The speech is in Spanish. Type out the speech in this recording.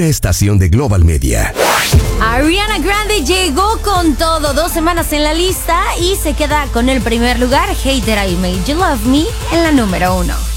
una estación de Global Media. Ariana Grande llegó con todo, 2 semanas en la lista y se queda con el primer lugar. Hater, I Made You Love Me en la número 1.